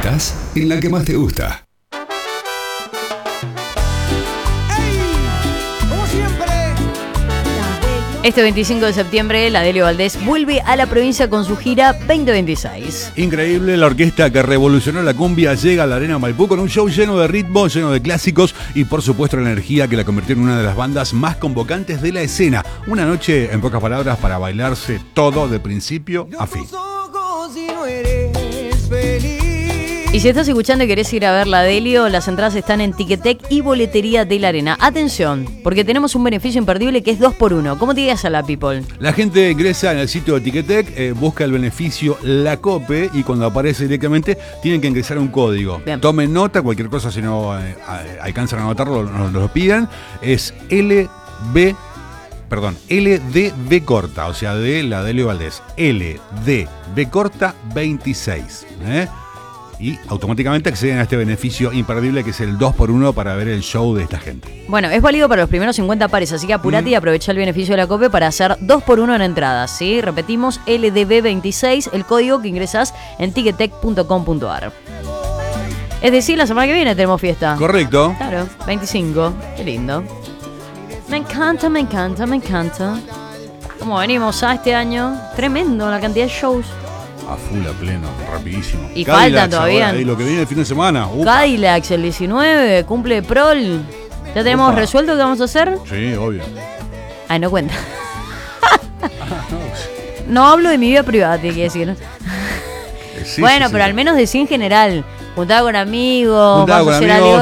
Estás en la que más te gusta. Este 25 de septiembre, la Delio Valdés vuelve a la provincia con su gira 2026. Increíble, la orquesta que revolucionó la cumbia llega a la Arena Maipú con un show lleno de ritmo, lleno de clásicos y por supuesto la energía que la convirtió en una de las bandas más convocantes de la escena. Una noche, en pocas palabras, para bailarse todo de principio a fin. Y si estás escuchando y querés ir a ver la Delio, las entradas están en Ticketek y Boletería de la Arena. Atención, porque tenemos un beneficio imperdible que es 2x1. ¿Cómo te digas a la people? La gente ingresa en el sitio de Ticketek, busca el beneficio La Cope y cuando aparece directamente tienen que ingresar un código. Bien. Tomen nota, cualquier cosa si no alcanzan a anotarlo, nos lo pidan. Es LDB corta, o sea, de la Delio Valdés. LDB corta 26. Y automáticamente acceden a este beneficio imperdible que es el 2x1 para ver el show de esta gente. Bueno, es válido para los primeros 50 pares, así que apurate y aprovecha el beneficio de la COPE para hacer 2x1 en entradas, ¿sí? Repetimos, LDB26, el código que ingresas en ticketek.com.ar. Es decir, la semana que viene tenemos fiesta. Correcto. Claro, 25, qué lindo. Me encanta, me encanta, me encanta. ¿Cómo venimos a este año? Tremendo la cantidad de shows. A full, a pleno, rapidísimo. Y faltan todavía. Ahora, y lo que viene el fin de semana. Cadillacs, el 19, cumple Prol. ¿Ya tenemos resuelto qué vamos a hacer? Sí, obvio. Ay, no cuenta. No hablo de mi vida privada, tiene que decir. Sí, bueno, sí, pero sí. al menos decir en general. Juntada con amigos, Juntada vamos a con hacer amigos, algo.